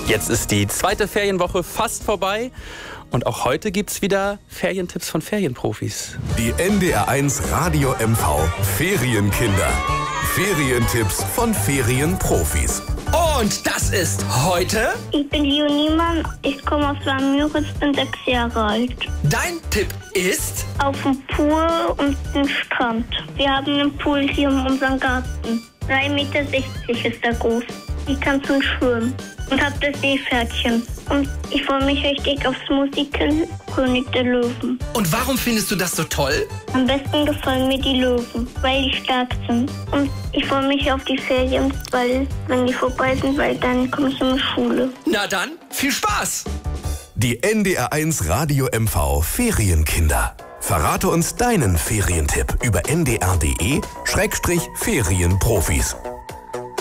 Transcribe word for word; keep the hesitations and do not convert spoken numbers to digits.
Jetzt ist die zweite Ferienwoche fast vorbei und auch heute gibt's wieder Ferientipps von Ferienprofis. Die N D R eins Radio M V Ferienkinder. Ferientipps von Ferienprofis. Und das ist heute... Ich bin Leo Niemann, ich komme aus Lamüritz, bin sechs Jahre alt. Dein Tipp ist... Auf dem Pool und dem Strand. Wir haben einen Pool hier in unserem Garten. drei Meter sechzig ist er groß. Ich kann zum Schwimmen und habe das Seepferdchen. Und ich freue mich richtig aufs Musical König der Löwen. Und warum findest du das so toll? Am besten gefallen mir die Löwen, weil die stark sind. Und ich freue mich auf die Ferien, weil wenn die vorbei sind, weil dann komme ich in die Schule. Na dann, viel Spaß! Die N D R eins Radio M V Ferienkinder. Verrate uns deinen Ferientipp über n d r punkt d e Schrägstrich Ferienprofis.